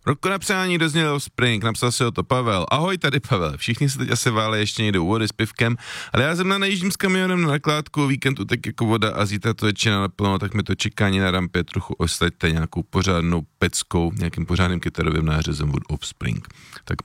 Roku na přání dozněl Offspring, napsal si o to Pavel. Ahoj, tady Pavel. Všichni se teď asi vále ještě někde u vody s pivkem, ale já jsem najíždím s kamionem na nakládku, víkend utek jako voda a zítra to začíná naplno, tak mi to čekání na rampě trochu oslaďte nějakou pořádnou peckou, nějakým pořádným kytarovým nářezem od Offspring. Tak